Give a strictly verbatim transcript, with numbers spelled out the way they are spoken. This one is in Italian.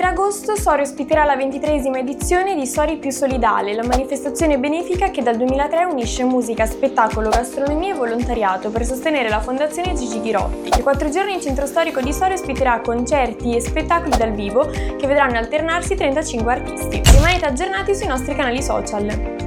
ventitré agosto Sori ospiterà la ventitreesima edizione di Sori più solidale, la manifestazione benefica che dal duemilatré unisce musica, spettacolo, gastronomia e volontariato per sostenere la Fondazione Gigi Ghirotti. Per quattro giorni il centro storico di Sori ospiterà concerti e spettacoli dal vivo che vedranno alternarsi trentacinque artisti. Rimanete aggiornati sui nostri canali social.